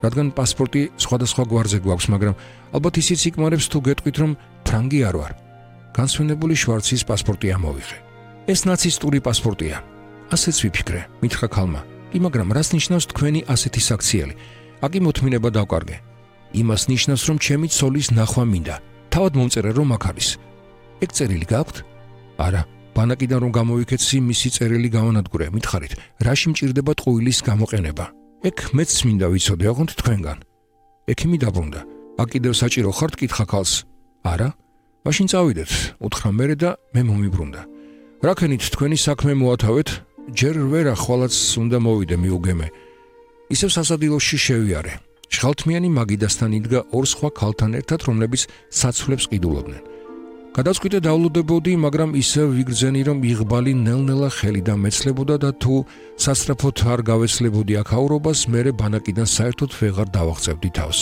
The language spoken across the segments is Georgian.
რადგან პასპორტი სხვადასხვა გვარზე გვაქვს, მაგრამ ალბათ ისიც იკმარებს თუ გეტყვით, რომ ფრანგი არ ვარ. განსვენებული შვარცის პასპორტი ამოვიღე. ეს ნაცისტური პასპორტია. ასეც ვიფიქრე, მითხრა ქალმა. კი, მაგრამ რას ნიშნავს თქვენი ასეთი საქციელი? აკი მოთმინება დავკარგე. იმას ნიშნავს, რომ ჩემი ცოლის ნახვა მინდა. თავად მომწერე, რომ აქ არის. ეგ წერილი გაქვთ? არა. ბანაკიდან რომ გამოვიქეცი, მისი წერილი გავანადგურე. მითხარით, რაში მჭირდება ტყუილის გამოყენება? ეგ მეც მინდა ვიცოდე, ოღონდ თქვენგან. ექიმი დაბრუნდა. აკ კიდევ საჭირო ხართ? კითხა ქალს. არა. მაშინ წავიდეთ, უთხრა მერე და მე მომიბრუნდა. რაკენით თქვენი საქმე მოათავეთ? ჯერ ვერა ხვალაც უნდა მოვიდე მიუგემე. ისევ სასადილოში შევიარე. შხალთმიანი მაგიდასთან იდგა ორ სხვა ქალთან ერთად, რომლებიც საცვლებს ყიდულობდნენ. გადაწყვიტე დავლოდებოდი, მაგრამ ისევ ვიგრძენი, რომ იღბალი ნელ-ნელა ხელიდან მეცლებოდა და თუ სასწრაფოდ არ გავეცლებოდი აქაურობას, მერე ბანაკიდან საერთოდ ვეღარ დავაღწევდი თავს.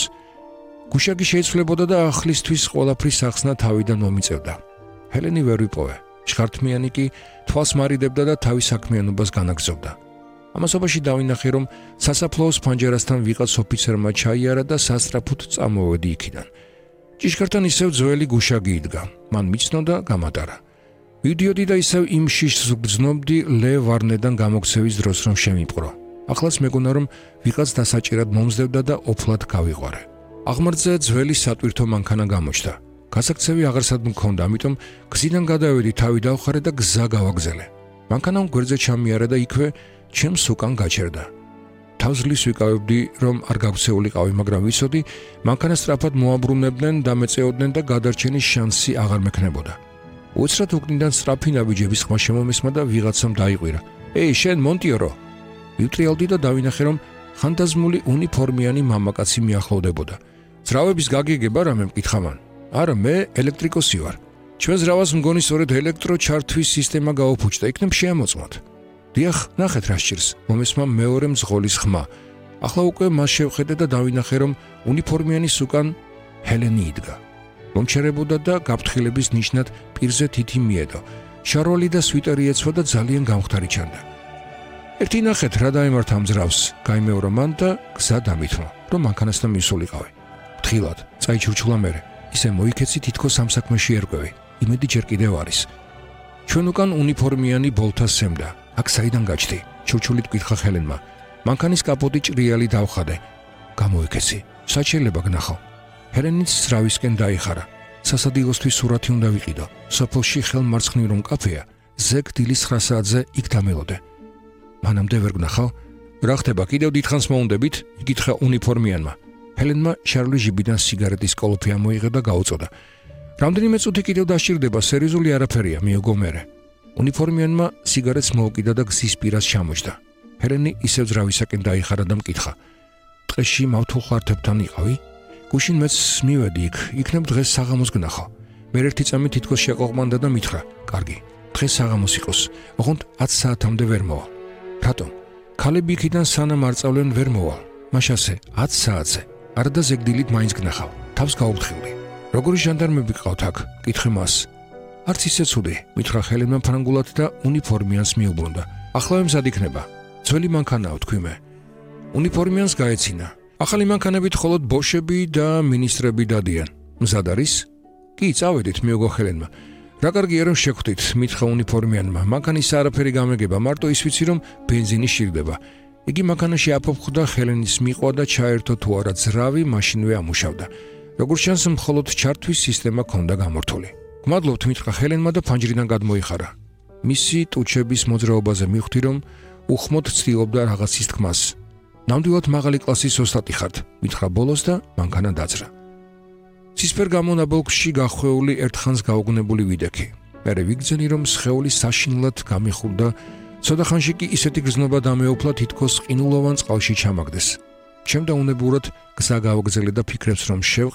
გუშაგი შეიცვლებოდა და ახლისთვის ყველაფრის ახსნა თავიდან მომიწევდა. ჰელენი ვერ ვიპოვე. შხალთმიანი კი თვალს მარიდებდა და თავის საქმიანობას განაგრძობდა. ამასობაში დავინახე, რომ სასაფლაოს ფანჯარასთან ვიღაც ოფიცერმა ჩაიარა და სასწრაფოდ წამოვედი იქიდან. ჭიშკართან ისევ ძველი გუშაგი იდგა. მან მიცნო და გამატარა. ვიდიოდი და ისევ იმ შიშს ვგრძნობდი ლე ვარნედან გამოქცევის დროს, რომ შემიპყრო. ახლაც მეგონა, რომ ვიღაც დასაჭირად მომზდევდა და ოფლად გავიყვარე. აღმართზე ძველი სატვირთო მანქანა გამოჩნდა. გასაქცევი აღარსად მქონდა, ამიტომ გზიდან გადავედი, თავი დავხარე და გზა გავაგზელე. მანქანამ გვერდზე ჩამიარა და იქვე ჩემს უკან გაჩერდა. თავზლის ვიკავებდი, რომ არ გავქცეულიყავი, მაგრამ ვიცოდი, მანქანა სწრაფად მოაბრუნებდნენ, დამეწეოდნენ და გადარჩენის შანსი აღარ მექნებოდა. უცრად უკნიდან სწრაფი ნაბიჯების ხმა შემომესმა და ვიღაცამ დაიყვირა. „ეი, შენ მონტიორო!“ ვიუტრიალდი და დავინახე, რომ ხანდაზმული უნიფორმიანი მამაკაცი მიახლოვდებოდა. „ძრავების გაგიგება რამე?“ მკითხა მან. „არა, მე ელექტრიკოსი ვარ. ჩვენ ძრავას მგონი სწორედ ელექტროჩართვის სისტემა გაუფუჭდა, იქნებ შეამოწმოთ. დიახ, ნახეთ რა სჭირს. მომესმა მეორე მძღოლის ხმა. ახლა უკვე მას შევხედე და დავინახე, რომ უნიფორმიანის უკან ჰელენი იდგა. მომჩერებოდა და გაფრთხილების ნიშნად პირზე თითი მიედო. შარვალი და სვიტერი ეცვა და ძალიან გამხდარი ჩანდა. „ერთი ნახეთ რა დაემართა ამ ძრავს“, გაიმეორა მან და გზა დამithმა, რომ მანქანასთან მისულიყავი. ფრთხილად, წაიჩურჩულა მერე. ისე მოიქეცი, თითქოს ამ საქმეში ერკვევი. იმედი ჯერ კიდევ არის. ჩვენ უკან უნიფორმიანი ბოლთას სემდა. „აქ საიდან გაჩდი?“ ჩურჩულით მკითხა ჰელენმა. „მანქანის კაპოტი ჭრიალი დავხადე“. გამოიქეცი. „საჩელება გნახო“. ჰელენიც ძრავისკენ დაიხარა. „სასადილოსთვის სურათი უნდა ვიყიდო. სოფელში ხელმარცხნივ რომ კაფეა, ზეგ დილის 9 საათზე იქ დამელოდე“. „მანამდე ვერ გნახავ?“ „რა ხდება, კიდევ დიდხანს მოუნდებით?“ იკითხა უნიფორმიანმა. ჰელენმა შარლი ჟიბიდან სიგარეტის კოლოფი ამოიღე და გაუწოდა. „რამდენიმე წუთი კიდევ დასჭირდება, სერიოზული არაფერია“, მიუგო მერე. უნიფორმიანმა სიგარეტს მოუკიდა და გზის პირას ჩამოჯდა. ჰელენი ისევ ძრავისაკენ დაიხარა და მკითხა. „ტყეში მავთულხარდებთან იყავი? გუშინ მეც მივედი იქ, იქნებ დღეს საღამოს გნახო“. მე ერთი წამი თითქოს შეყოყმანდა და მითხრა. „კარგი, დღეს საღამოს იყოს, ოღონდ 10 საათამდე ვერ მოვალ“. „რატომ? ქალები იქიდან სანამ არ წავლენ ვერ მოვალ. მაშასე 10 საათზე. არა და ზეგდილით მაინც გნახავ. თავს გაუფრთხილდი“. „როგორი ჟანდარმები გყავთ აქ?“ კითხე მას. „არც ისე ცუდი“, მითხრა ჰელენმა ფრანგულად და უნიფორმიანს მიუბრუნდა. „ახლა მზად იქნება. ძველი მანქანაა თქვი მე“. უნიფორმიანს გაეცინა. „ახალი მანქანებით მხოლოდ ბოშები და მინისტრები დადიან. მზად არის?“ „კი, წავედით“, მიუგო ჰელენმა. „რა კარგია რომ შეგხვდით“, მითხრა უნიფორმიანმა. „მანქანის არაფერი გამეგება, მარტო ის ვიცი, რომ ბენზინი შიგდება“. იგი მანქანაში აფოფხდა, ჰელენის მიყვა და ჩაერთო თუ არა ძრავი, მაშინვე ამუშავდა. როგორც ჩანს, მხოლოდ ჩართვის სისტემა ჰქონდა გამორთული. „გმადლობთ“, მითხრა ჰელენმა და ფანჯრიდან გადმოიხარა. მისი ტუჩების მოძრაობაზე მივხვდი, რომ უხმოდ ცდილობდა რაღაცის თქმას. „ნამდვილად მაღალი კლასის ოსტატი ხართ“, მითხრა ბოლოს და მანქანა დაძრა. ცისფერ გამონაბოლქში გახვეული ერთხანს გაუგნებული ვიდექი. მერე ვიგრძენი, რომ სხეული საშინლად გამიხურდა, ცოტახანში კი ისეთი გრძნობა დამეუფლა, თითქოს ყინულოვან წყალში ჩამაგდეს. ჩემდა უნებურად გზა გავაგზელე და ფიქრებს რომ